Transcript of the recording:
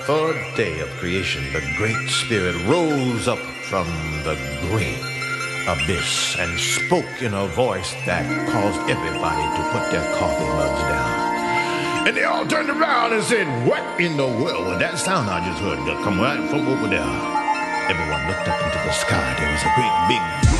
third day of creation, the Great Spirit rose up from the great abyss and spoke in a voice that caused everybody to put their coffee mugs down. And they all turned around and said, "What in the world was that sound I just heard come right from over there?" Everyone looked up into the sky. There was a great big